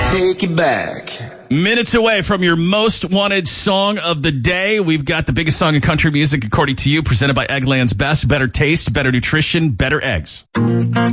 take it back. Minutes away from your most wanted song of the day. We've got the biggest song in country music, according to you, presented by Eggland's Best. Better taste, better nutrition, better eggs.